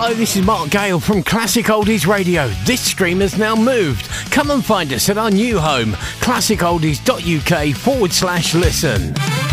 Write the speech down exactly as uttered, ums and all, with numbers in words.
Hello, this is Mark Gale from Classic Oldies Radio. This stream has now moved. Come and find us at our new home, classic oldies dot U K forward slash listen.